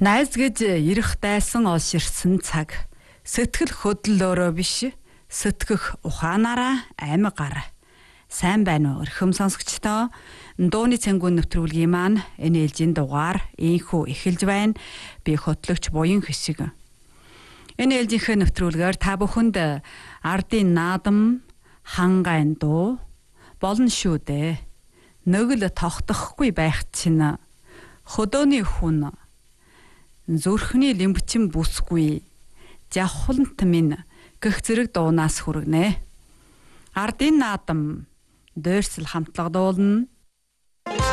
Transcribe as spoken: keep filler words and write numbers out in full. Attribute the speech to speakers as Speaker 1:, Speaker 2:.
Speaker 1: Найз гэж ирэх дайсан олширсан цаг. Сэтгэл хөдлөлөөрөө биш, сэтгэх ухаанаараа аймгаар. Сайн байна уу өрхөм сонсогчдоо? Дууны цэнгүүн нэвтрүүлгийн маань энэ ээлжийн дугаар ийхүү эхэлж байна. Би хөтлөгч буян хэсэг. Энэ ээлжийнхээ нэвтрүүлгээр та бүхэнд ардын наадам, хангайн дуу болно шүү дээ. Нөгөл тогтохгүй байх чинь хөдөөний хүн зүрхний лимбчин бүсгүй жавхлант минь гэх зэрэг дуунаас хүргэнэ. Ардын наадам дойрсол хамтлаг дуулна.